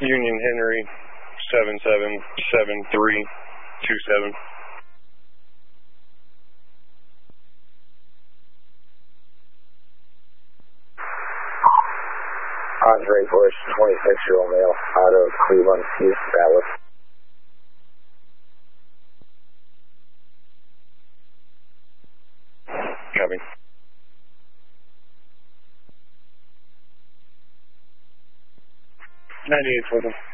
Union Henry 777327. Andre Bush, 26-year-old male, out of Cleveland, East Dallas. Copy. 98 with him.